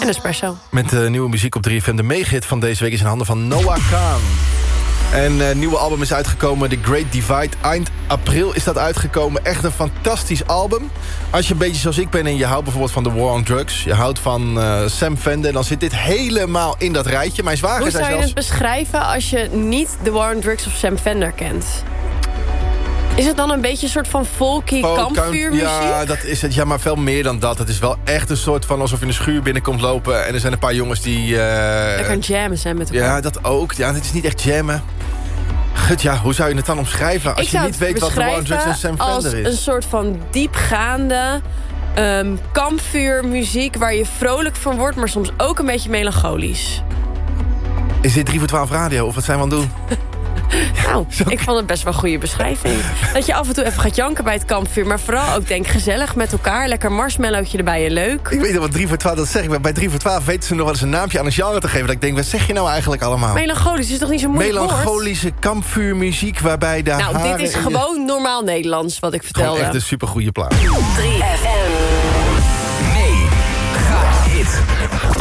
En espresso. Met nieuwe muziek op 3FM. De meegehit van deze week is in handen van Noah Kahan. En nieuwe album is uitgekomen, The Great Divide. Eind april is dat uitgekomen. Echt een fantastisch album. Als je een beetje zoals ik ben en je houdt bijvoorbeeld van The War on Drugs... je houdt van Sam Fender, dan zit dit helemaal in dat rijtje. Mijn zwager Hoe zei zou je het beschrijven als je niet The War on Drugs of Sam Fender kent? Is het dan een beetje een soort van folky kampvuurmuziek? Ja, dat is het. Ja, maar veel meer dan dat. Het is wel echt een soort van alsof je in een schuur binnenkomt lopen... en er zijn een paar jongens die... Lekker aan jammen zijn met elkaar. Ja, dat ook. Ja, het is niet echt jammen. Gut, ja, hoe zou je het dan omschrijven als je niet weet wat The War on Drugs en Sam Fender is? Als een soort van diepgaande kampvuurmuziek... waar je vrolijk van wordt, maar soms ook een beetje melancholisch. Is dit 3 voor 12 radio of wat zijn we aan het doen? Nou, ik vond het best wel een goede beschrijving. Dat je af en toe even gaat janken bij het kampvuur... maar vooral ook denk gezellig met elkaar. Lekker marshmallowtje erbij en leuk. Ik weet niet wat 3 voor 12 dat zeg ik. Bij 3 voor 12 weten ze nog wel eens een naampje aan een genre te geven. Dat ik denk, wat zeg je nou eigenlijk allemaal? Melancholisch is toch niet zo moeilijk woord? Melancholische kampvuurmuziek waarbij de haren... Nou, dit is gewoon normaal Nederlands wat ik vertelde. Gewoon echt een supergoeie plaat. 3FM. Mega hit.